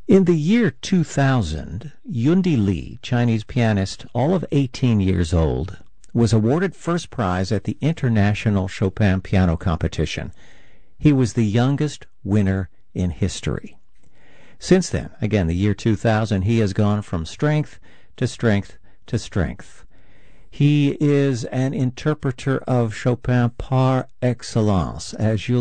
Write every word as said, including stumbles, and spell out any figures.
In the year two thousand, Yundi Li, Chinese pianist, all of eighteen years old, was awarded first prize at the International Chopin Piano Competition. He was the youngest winner in history. Since then, again, the year two thousand, he has gone from strength to strength to strength. He is an interpreter of Chopin par excellence, as you'll